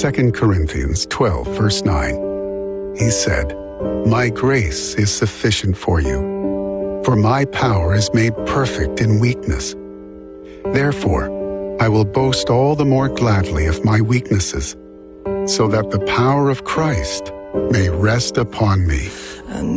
2 Corinthians 12, verse 9, he said, "My grace is sufficient for you, for my power is made perfect in weakness. Therefore, I will boast all the more gladly of my weaknesses, so that the power of Christ may rest upon me."